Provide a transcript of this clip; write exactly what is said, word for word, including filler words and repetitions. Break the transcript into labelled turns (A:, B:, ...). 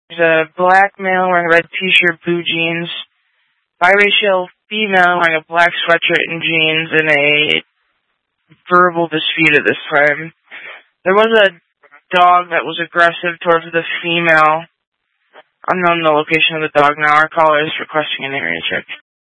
A: There's a black male wearing a red t-shirt, blue jeans. Biracial female wearing a black sweatshirt and jeans in a verbal dispute at this time. There was a dog that was aggressive towards the female. Unknown the location of the dog now. Our caller is requesting an area check.